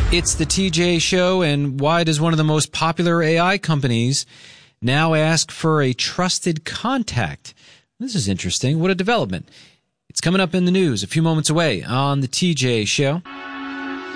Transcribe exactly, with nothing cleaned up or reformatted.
It's the T J Show, and why does one of the most popular A I companies now ask for a trusted contact? This is interesting. What a development. It's coming up in the news a few moments away on the T J Show.